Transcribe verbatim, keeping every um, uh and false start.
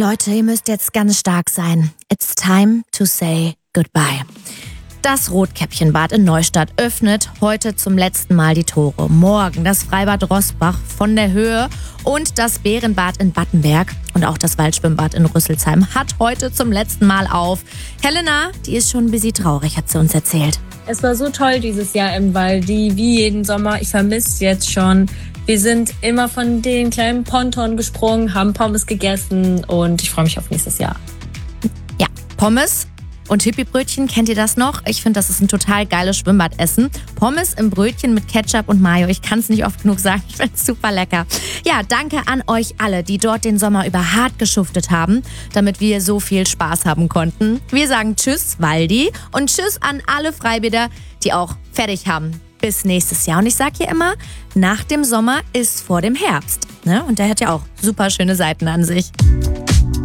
Leute, ihr müsst jetzt ganz stark sein. It's time to say goodbye. Das Rotkäppchenbad in Neustadt öffnet heute zum letzten Mal die Tore. Morgen das Freibad Roßbach von der Höhe und das Bärenbad in Battenberg und auch das Waldschwimmbad in Rüsselsheim hat heute zum letzten Mal auf. Helena, die ist schon ein bisschen traurig, hat sie uns erzählt. Es war so toll dieses Jahr im Waldi, wie jeden Sommer. Ich vermisse es jetzt schon. Wir sind immer von den kleinen Ponton gesprungen, haben Pommes gegessen und ich freue mich auf nächstes Jahr. Ja, Pommes und Hippie-Brötchen, kennt ihr das noch? Ich finde, das ist ein total geiles Schwimmbadessen. Pommes im Brötchen mit Ketchup und Mayo. Ich kann es nicht oft genug sagen. Ich finde es super lecker. Ja, danke an euch alle, die dort den Sommer über hart geschuftet haben, damit wir so viel Spaß haben konnten. Wir sagen Tschüss, Waldi, und Tschüss an alle Freibäder, die auch fertig haben. Bis nächstes Jahr. Und ich sage hier immer, nach dem Sommer ist vor dem Herbst. Ne? Und der hat ja auch super schöne Seiten an sich.